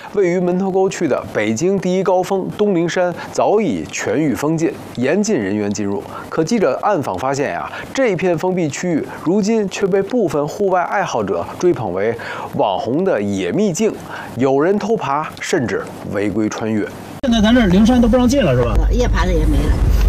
位于门头沟区的北京第一高峰东陵山早已全域封禁，严禁人员进入。可记者暗访发现这片封闭区域如今却被部分户外爱好者追捧为网红的野秘境，有人偷爬，甚至违规穿越。 现在咱这灵山都不让进了，是吧？ 夜爬的也没了。